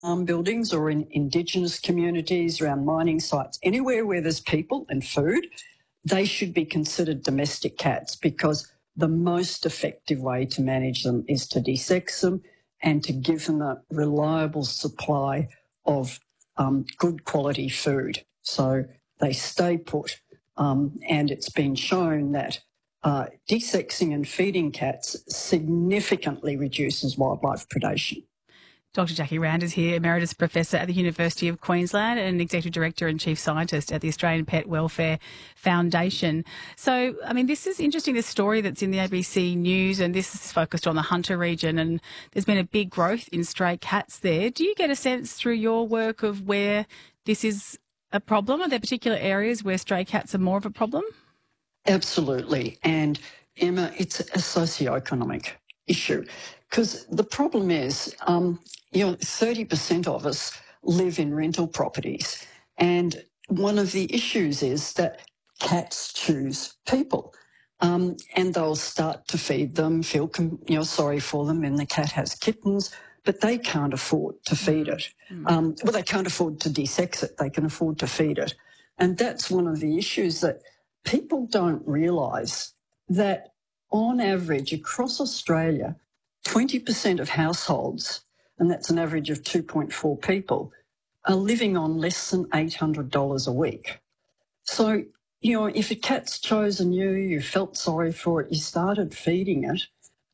buildings or in Indigenous communities, around mining sites, anywhere where there's people and food, they should be considered domestic cats, because the most effective way to manage them is to desex them and to give them a reliable supply of good quality food so they stay put. And it's been shown that desexing and feeding cats significantly reduces wildlife predation. Dr. Jackie Rand is here, Emeritus Professor at the University of Queensland and Executive Director and Chief Scientist at the Australian Pet Welfare Foundation. So, I mean, this is interesting, this story that's in the ABC News, and this is focused on the Hunter region, and there's been a big growth in stray cats there. Do you get a sense through your work of where this is a problem? Are there particular areas where stray cats are more of a problem? Absolutely. And, Emma, it's a socioeconomic issue, because the problem is, 30% of us live in rental properties, and one of the issues is that cats choose people, and they'll start to feed them, feel sorry for them, and the cat has kittens, but they can't afford to feed it. They can't afford to desex it, they can afford to feed it. And that's one of the issues that people don't realise, that on average across Australia, 20% of households, and that's an average of 2.4 people, are living on less than $800 a week. So, if a cat's chosen you, you felt sorry for it, you started feeding it,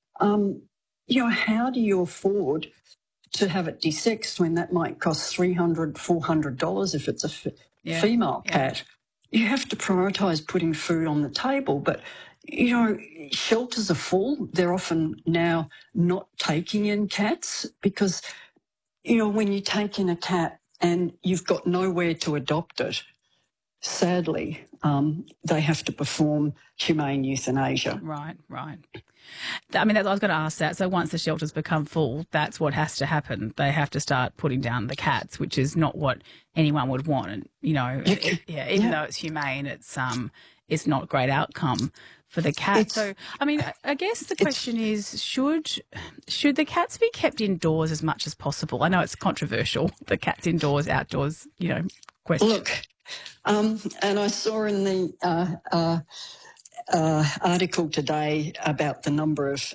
how do you afford to have it desexed when that might cost $300, $400 if it's a female cat? You have to prioritise putting food on the table, but shelters are full. They're often now not taking in cats because, when you take in a cat and you've got nowhere to adopt it, sadly, they have to perform humane euthanasia. Right. I mean, I was going to ask that. So once the shelters become full, that's what has to happen. They have to start putting down the cats, which is not what anyone would want. And, even though it's humane, it's not a great outcome for the cat. So, I mean, I guess the question is, should the cats be kept indoors as much as possible? I know it's controversial, the cats indoors, outdoors, question. Look, and I saw in the article today about the number of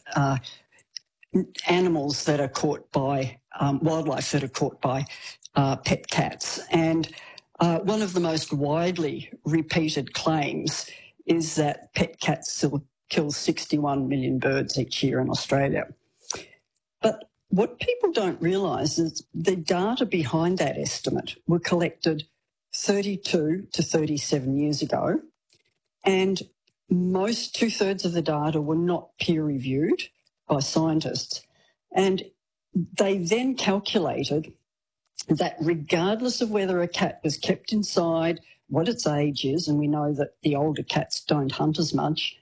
animals that are caught by wildlife that are caught by pet cats. And one of the most widely repeated claims is that pet cats still kill 61 million birds each year in Australia. But what people don't realise is the data behind that estimate were collected 32 to 37 years ago, and two-thirds of the data were not peer-reviewed by scientists. And they then calculated that regardless of whether a cat was kept inside, what its age is, and we know that the older cats don't hunt as much,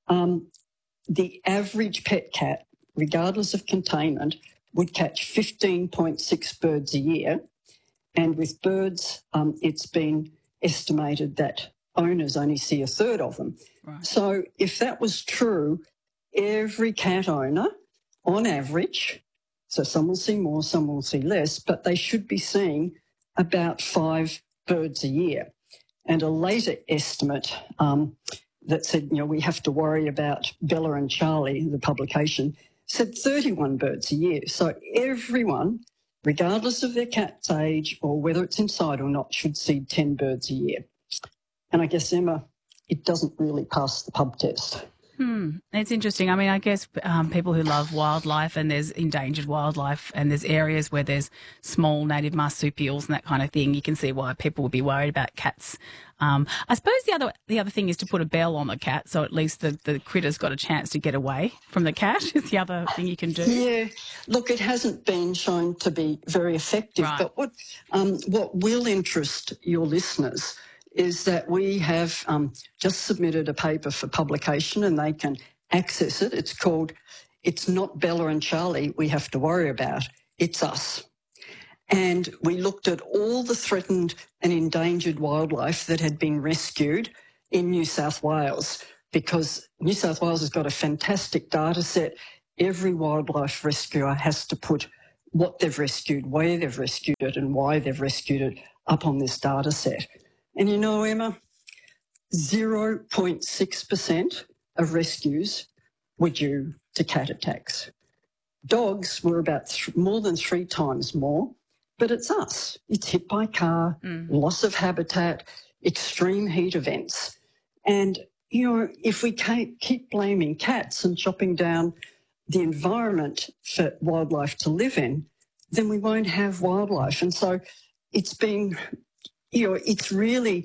the average pet cat, regardless of containment, would catch 15.6 birds a year. And with birds, it's been estimated that owners only see a third of them. Right. So if that was true, every cat owner, on average, so some will see more, some will see less, but they should be seeing about 5 birds a year. And a later estimate that said, we have to worry about Bella and Charlie, the publication, said 31 birds a year. So everyone, regardless of their cat's age or whether it's inside or not, should see 10 birds a year. And I guess, Emma, it doesn't really pass the pub test. It's interesting. I mean, I guess people who love wildlife, and there's endangered wildlife, and there's areas where there's small native marsupials and that kind of thing, you can see why people would be worried about cats. I suppose the other thing is to put a bell on the cat, so at least the critter's got a chance to get away from the cat. Is the other thing you can do. Yeah, look, it hasn't been shown to be very effective, right. But what will interest your listeners is that we have just submitted a paper for publication, and they can access it. It's called "It's Not Bella and Charlie We Have to Worry About, It's Us." And we looked at all the threatened and endangered wildlife that had been rescued in New South Wales, because New South Wales has got a fantastic data set. Every wildlife rescuer has to put what they've rescued, where they've rescued it and why they've rescued it up on this data set. And you know, Emma, 0.6% of rescues were due to cat attacks. Dogs were about more than 3 times more, but it's us. It's hit by car, loss of habitat, extreme heat events. And, you know, if we keep blaming cats and chopping down the environment for wildlife to live in, then we won't have wildlife. And so it's been, you know, it's really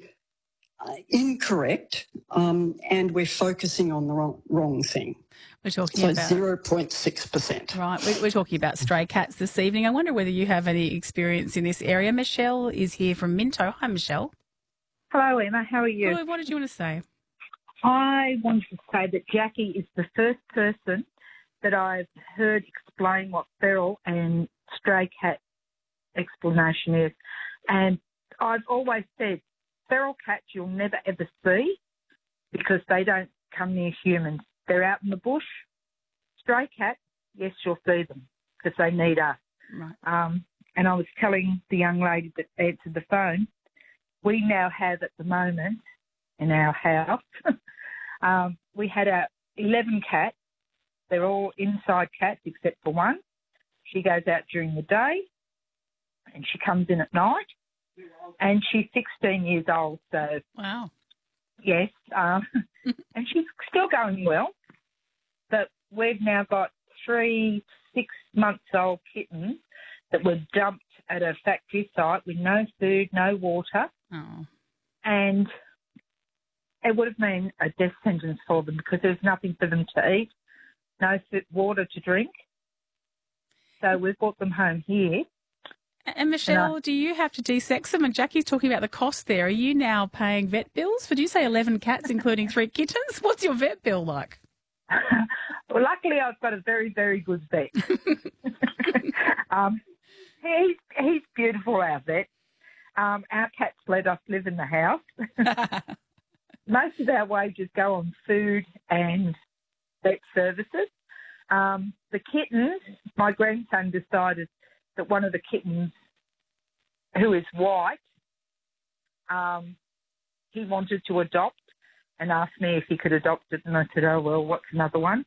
incorrect, and we're focusing on the wrong thing. We're talking about 0.6%. Right, we're talking about stray cats this evening. I wonder whether you have any experience in this area. Michelle is here from Minto. Hi, Michelle. Hello, Emma. How are you? Good. What did you want to say? I wanted to say that Jackie is the first person that I've heard explain what feral and stray cat explanation is. And I've always said feral cats you'll never ever see because they don't come near humans. They're out in the bush. Stray cats, yes, you'll see them because they need us. Right. And I was telling the young lady that answered the phone, we now have at the moment in our house, we had 11 cats. They're all inside cats except for one. She goes out during the day and she comes in at night. And she's 16 years old, so... Wow. Yes, and she's still going well. But we've now got 3 6-month-old kittens that were dumped at a factory site with no food, no water. Oh. And it would have been a death sentence for them because there's nothing for them to eat, no water to drink. So we've brought them home here. And Michelle, do you have to de-sex them? And Jackie's talking about the cost there. Are you now paying vet bills for, did you say 11 cats, including 3 kittens? What's your vet bill like? Well, luckily I've got a very, very good vet. He's beautiful, our vet. Our cats let us live in the house. Most of our wages go on food and vet services. The kittens, my grandson decided that one of the kittens, who is white, he wanted to adopt and asked me if he could adopt it. And I said, oh, well, what's another one?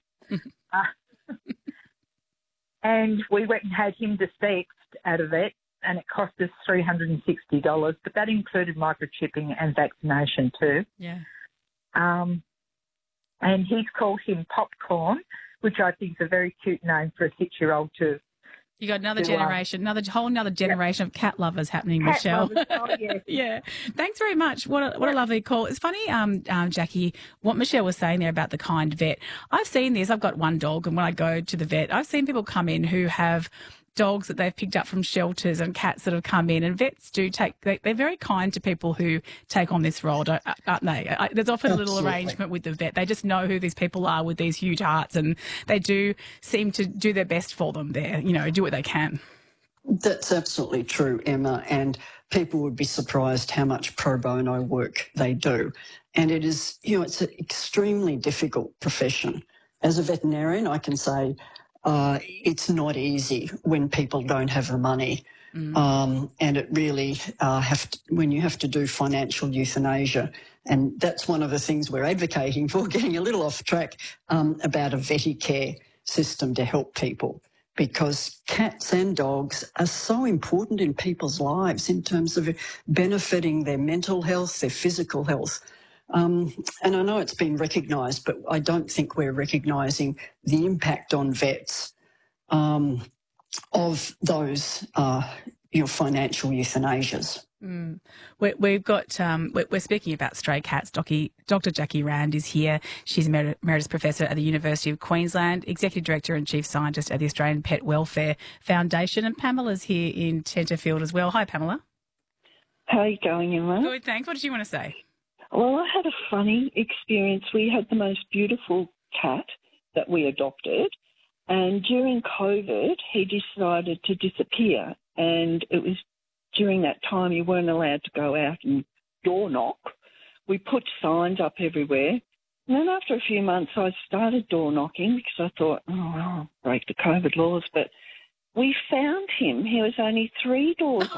And we went and had him de-sexed at a vet, and it cost us $360, but that included microchipping and vaccination too. Yeah. And he's called him Popcorn, which I think is a very cute name for a 6-year-old too. You got another generation, another generation of cat lovers happening, cat Michelle. Lovers, oh, yes. Yeah. Thanks very much. What a lovely call. It's funny, Jackie, what Michelle was saying there about the kind vet. I've seen this. I've got one dog, and when I go to the vet, I've seen people come in who have dogs that they've picked up from shelters and cats that have come in, and vets do they're very kind to people who take on this role, aren't they? There's often a little arrangement with the vet. They just know who these people are with these huge hearts, and they do seem to do their best for them there, do what they can. That's absolutely true, Emma, and people would be surprised how much pro bono work they do. And it is, it's an extremely difficult profession. As a veterinarian, I can say it's not easy when people don't have the money. And it really when you have to do financial euthanasia. And that's one of the things we're advocating for, getting a little off track, about a VetiCare system to help people, because cats and dogs are so important in people's lives in terms of benefiting their mental health, their physical health. And I know it's been recognised, but I don't think we're recognising the impact on vets of those, financial euthanasias. We've got we're speaking about stray cats. Dr. Jackie Rand is here. She's Emeritus Professor at the University of Queensland, Executive Director and Chief Scientist at the Australian Pet Welfare Foundation, and Pamela's here in Tenterfield as well. Hi, Pamela. How are you going, Emma? Good, thanks. What did you want to say? Well, I had a funny experience. We had the most beautiful cat that we adopted, and during COVID, he decided to disappear, and it was during that time you weren't allowed to go out and door knock. We put signs up everywhere, and then after a few months I started door knocking because I thought, oh, well, I'll break the COVID laws, but we found him. He was only 3 doors